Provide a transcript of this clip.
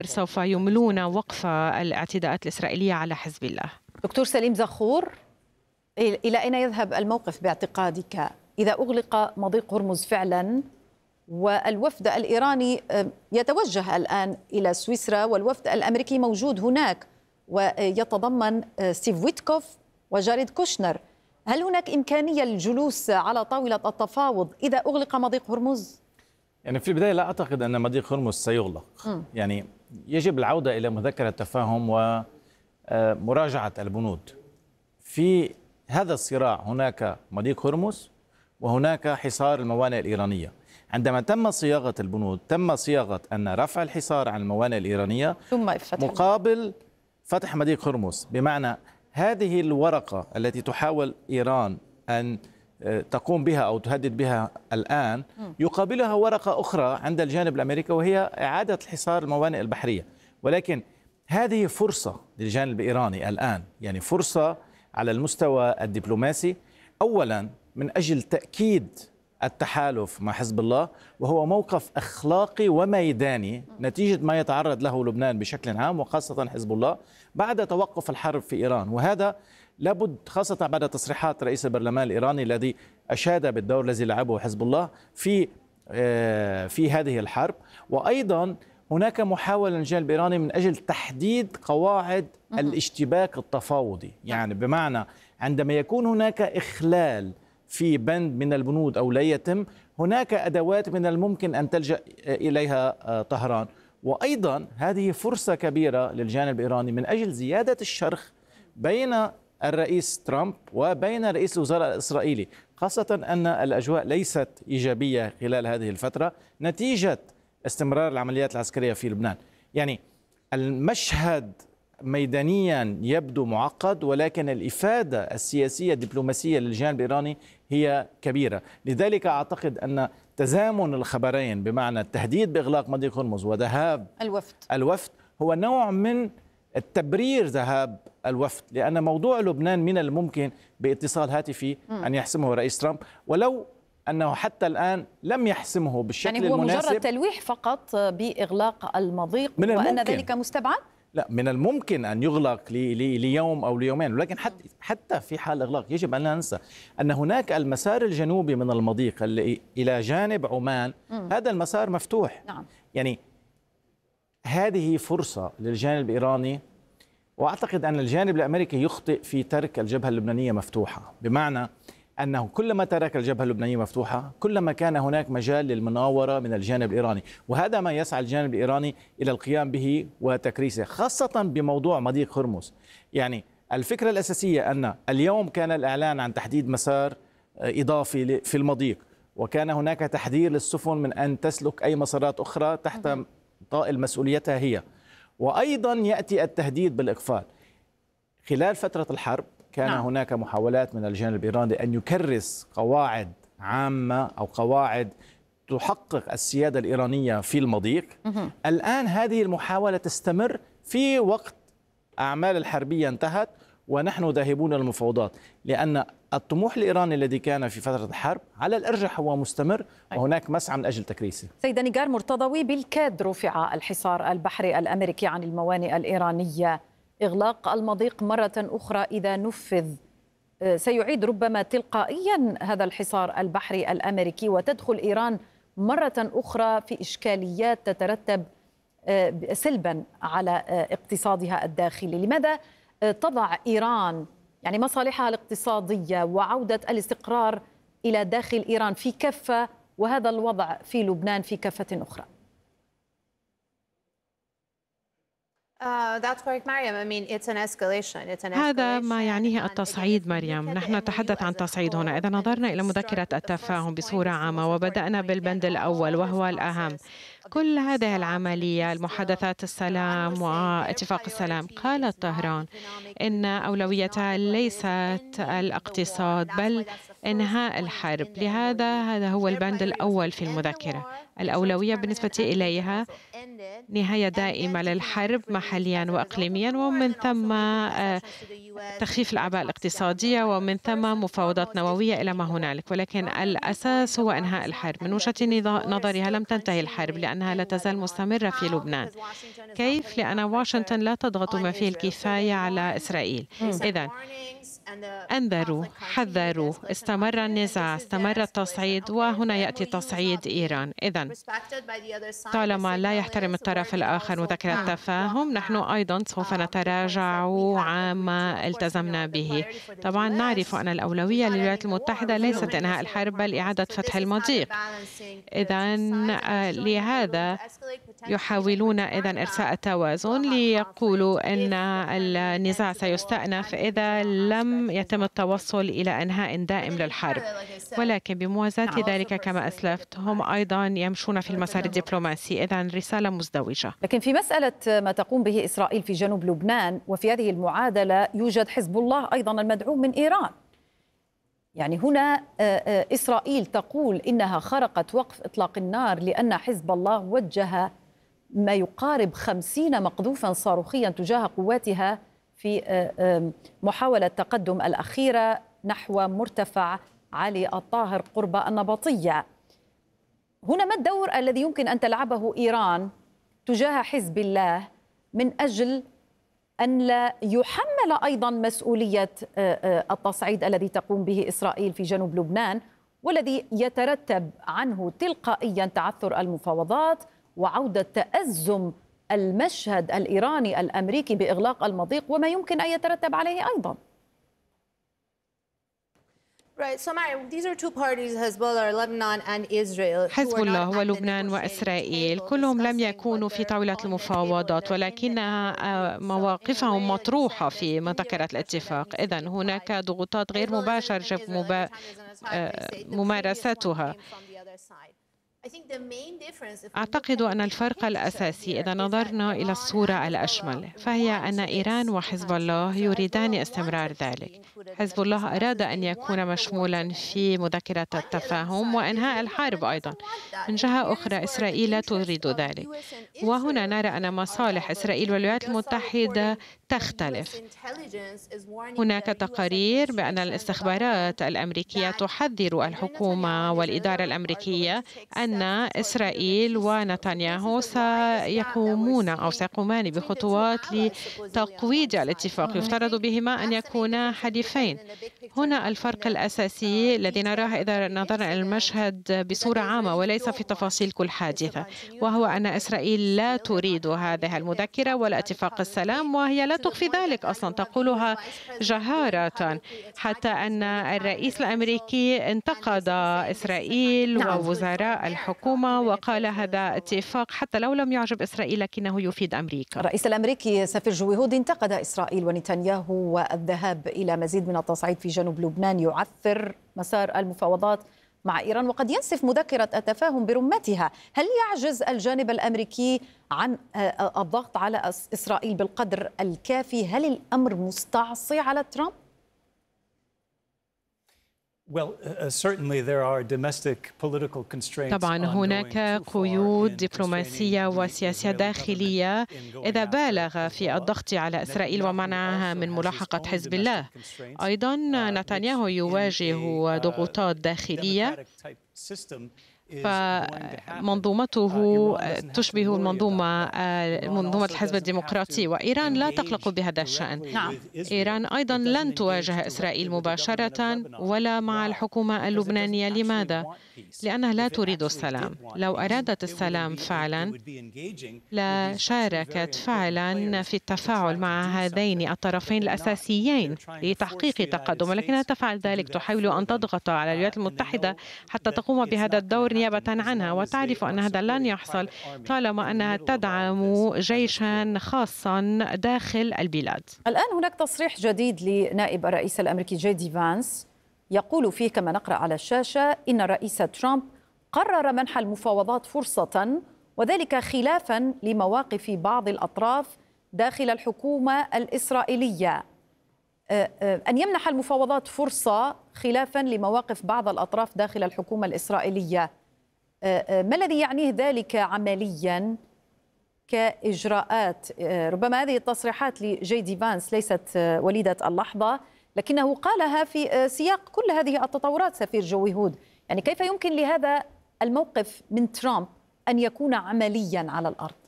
سوف يملون وقف الاعتداءات الإسرائيلية على حزب الله. دكتور سليم زخور، إلى أين يذهب الموقف باعتقادك إذا أغلق مضيق هرمز فعلا والوفد الإيراني يتوجه الآن إلى سويسرا والوفد الأمريكي موجود هناك ويتضمن ستيف ويتكوف وجاريد كوشنر؟ هل هناك إمكانية للجلوس على طاولة التفاوض إذا أغلق مضيق هرمز؟ يعني في البداية لا أعتقد أن مضيق هرمز سيغلق. يعني يجب العودة إلى مذكرة تفاهم ومراجعة البنود. في هذا الصراع هناك مضيق هرمز وهناك حصار الموانئ الإيرانية. عندما تم صياغة البنود تم صياغة أن رفع الحصار عن الموانئ الإيرانية ثم مقابل فتح مضيق هرمز، بمعنى هذه الورقة التي تحاول إيران أن تقوم بها أو تهدد بها الآن يقابلها ورقة أخرى عند الجانب الأمريكي وهي إعادة الحصار الموانئ البحرية. ولكن هذه فرصة للجانب الإيراني الآن، يعني فرصة على المستوى الدبلوماسي، أولا من أجل تأكيد التحالف مع حزب الله، وهو موقف أخلاقي وميداني نتيجة ما يتعرض له لبنان بشكل عام وخاصة حزب الله بعد توقف الحرب في إيران. وهذا لابد خاصة بعد تصريحات رئيس البرلمان الإيراني الذي أشاد بالدور الذي لعبه حزب الله في هذه الحرب. وأيضا هناك محاولة من الجانب الإيراني من أجل تحديد قواعد الاشتباك التفاوضي، يعني بمعنى عندما يكون هناك إخلال في بند من البنود أو لا يتم، هناك أدوات من الممكن أن تلجأ إليها طهران. وأيضا هذه فرصة كبيرة للجانب الإيراني من أجل زيادة الشرخ بين الرئيس ترامب وبين رئيس الوزراء الإسرائيلي، خاصة أن الأجواء ليست إيجابية خلال هذه الفترة نتيجة استمرار العمليات العسكرية في لبنان. يعني المشهد ميدانيا يبدو معقد، ولكن الإفادة السياسية الدبلوماسية للجانب الإيراني هي كبيرة. لذلك أعتقد أن تزامن الخبرين بمعنى التهديد بإغلاق مضيق هرمز وذهاب الوفد هو نوع من التبرير ذهاب الوفد، لأن موضوع لبنان من الممكن باتصال هاتفي أن يحسمه رئيس ترامب، ولو أنه حتى الآن لم يحسمه بالشكل يعني هو المناسب. مجرد تلويح فقط بإغلاق المضيق وأن ذلك مستبعد؟ لا، من الممكن أن يغلق ليوم أو ليومين، ولكن حتى في حال إغلاق يجب أن لا ننسى أن هناك المسار الجنوبي من المضيق اللي إلى جانب عمان هذا المسار مفتوح. نعم. يعني هذه فرصة للجانب الإيراني، وأعتقد أن الجانب الأمريكي يخطئ في ترك الجبهة اللبنانية مفتوحة، بمعنى أنه كلما ترك الجبهة اللبنانية مفتوحة كلما كان هناك مجال للمناورة من الجانب الإيراني، وهذا ما يسعى الجانب الإيراني إلى القيام به وتكريسه، خاصة بموضوع مضيق هرمز. يعني الفكرة الأساسية أن اليوم كان الإعلان عن تحديد مسار إضافي في المضيق، وكان هناك تحذير للسفن من أن تسلك أي مسارات أخرى تحت طائل مسؤوليتها هي، وأيضا يأتي التهديد بالإقفال. خلال فترة الحرب كان هناك محاولات من الجانب الإيراني أن يكرس قواعد عامة أو قواعد تحقق السيادة الإيرانية في المضيق. الآن هذه المحاولة تستمر في وقت أعمال الحربية انتهت ونحن ذاهبون للمفاوضات، لأن الطموح الإيراني الذي كان في فترة الحرب على الأرجح هو مستمر، وهناك مسعى من أجل تكريسه. سيدة نيجار مرتضوي، بالكاد رفع الحصار البحري الأمريكي عن الموانئ الإيرانية. إغلاق المضيق مرة أخرى إذا نفذ سيعيد ربما تلقائيا هذا الحصار البحري الأمريكي، وتدخل إيران مرة أخرى في إشكاليات تترتب سلبا على اقتصادها الداخلي. لماذا تضع إيران يعني مصالحها الاقتصادية وعودة الاستقرار إلى داخل إيران في كفة، وهذا الوضع في لبنان في كفة أخرى؟ هذا ما يعنيه التصعيد مريم. نحن نتحدث عن تصعيد هنا. إذا نظرنا إلى مذكرة التفاهم بصورة عامة وبدأنا بالبند الأول وهو الأهم، كل هذه العملية المحادثات السلام واتفاق السلام، قالت طهران إن أولويتها ليست الاقتصاد بل إنهاء الحرب. لهذا هذا هو البند الأول في المذكرة. الأولوية بالنسبة إليها نهاية دائمة للحرب محليا وإقليميا، ومن ثم تخفيف الأعباء الاقتصادية، ومن ثم مفاوضات نووية إلى ما هنالك. ولكن الأساس هو إنهاء الحرب. من وجهة نظرها لم تنتهي الحرب، لأنها لا تزال مستمرة في لبنان. كيف؟ لأن واشنطن لا تضغط ما فيه الكفاية على إسرائيل. إذن أنذروا، حذروا، استمر النزاع، استمر التصعيد، وهنا يأتي تصعيد إيران. إذن طالما لا يحترم الطرف الآخر مذكرة تفاهم، نحن أيضا سوف نتراجع عما التزمنا به. طبعا نعرف أن الأولوية للولايات المتحدة ليست إنهاء الحرب بل إعادة فتح المضيق. إذن لهذا يحاولون إرساء التوازن ليقولوا أن النزاع سيستأنف إذا لم يتم التوصل إلى إنهاء دائم للحرب، ولكن بموازاة ذلك كما أسلفت هم أيضا يمشون في المسار الدبلوماسي. إذن رسالة مزدوجة. لكن في مسألة ما تقوم به إسرائيل في جنوب لبنان وفي هذه المعادلة يوجد حزب الله أيضا المدعوم من إيران. يعني هنا إسرائيل تقول إنها خرقت وقف إطلاق النار لأن حزب الله وجه ما يقارب 50 مقذوفا صاروخيا تجاه قواتها في محاولة تقدم الأخيرة نحو مرتفع علي الطاهر قرب النبطية. هنا ما الدور الذي يمكن أن تلعبه إيران تجاه حزب الله من أجل أن لا يحمل أيضا مسؤولية التصعيد الذي تقوم به إسرائيل في جنوب لبنان والذي يترتب عنه تلقائيا تعثر المفاوضات وعودة تأزم المشهد الإيراني الأمريكي بإغلاق المضيق وما يمكن أن يترتب عليه أيضا؟ حزب الله ولبنان وإسرائيل كلهم لم يكونوا في طاولة المفاوضات، ولكن مواقفهم مطروحة في مذكرة الاتفاق. إذن هناك ضغوطات غير مباشرة يجب ممارستها. أعتقد أن الفرق الأساسي إذا نظرنا إلى الصورة الأشمل فهي أن إيران وحزب الله يريدان استمرار ذلك. حزب الله أراد أن يكون مشمولا في مذكرة التفاهم وإنهاء الحرب أيضا. من جهة أخرى إسرائيل لا تريد ذلك، وهنا نرى أن مصالح إسرائيل والولايات المتحدة تختلف. هناك تقارير بأن الاستخبارات الأمريكية تحذر الحكومة والإدارة الأمريكية أن إسرائيل ونتنياهو سيقومان بخطوات لتقويض الاتفاق يفترض بهما أن يكونا حليفين. هنا الفرق الأساسي الذي نراه إذا نظرنا إلى المشهد بصورة عامة وليس في تفاصيل كل حادثة، وهو أن إسرائيل لا تريد هذه المذكرة ولا اتفاق السلام، وهي لا تخفي ذلك أصلا، تقولها جهارة، حتى أن الرئيس الأمريكي انتقد إسرائيل ووزراء الحكومة وقال هذا اتفاق حتى لو لم يعجب إسرائيل لكنه يفيد أمريكا. الرئيس الأمريكي سفير جويهود انتقد إسرائيل ونتنياهو والذهاب إلى مزيد من التصعيد في جنوب لبنان يعثر مسار المفاوضات مع إيران وقد ينسف مذكرة التفاهم برمتها. هل يعجز الجانب الأمريكي عن الضغط على إسرائيل بالقدر الكافي؟ هل الأمر مستعصي على ترامب؟ طبعا هناك قيود دبلوماسية وسياسية داخلية إذا بالغ في الضغط على إسرائيل ومنعها من ملاحقة حزب الله. أيضا نتنياهو يواجه ضغوطات داخلية، فمنظومته تشبه منظومة الحزب الديمقراطي، وإيران لا تقلق بهذا الشأن. إيران أيضا لن تواجه إسرائيل مباشرة ولا مع الحكومة اللبنانية. لماذا؟ لأنها لا تريد السلام. لو أرادت السلام فعلا لا شاركت فعلا في التفاعل مع هذين الطرفين الأساسيين لتحقيق تقدم، ولكنها تفعل ذلك، تحاول أن تضغط على الولايات المتحدة حتى تقوم بهذا الدور نيابة عنها، وتعرف أن هذا لن يحصل طالما أنها تدعم جيشا خاصا داخل البلاد. الآن هناك تصريح جديد لنائب الرئيس الأمريكي جي دي فانس يقول فيه كما نقرأ على الشاشة إن الرئيس ترامب قرر منح المفاوضات فرصة، وذلك خلافا لمواقف بعض الأطراف داخل الحكومة الإسرائيلية. أن يمنح المفاوضات فرصة خلافا لمواقف بعض الأطراف داخل الحكومة الإسرائيلية، ما الذي يعنيه ذلك عمليا كإجراءات؟ ربما هذه التصريحات لجي دي فانس ليست وليدة اللحظة، لكنه قالها في سياق كل هذه التطورات. سفير جويهود، يعني كيف يمكن لهذا الموقف من ترامب أن يكون عمليا على الأرض؟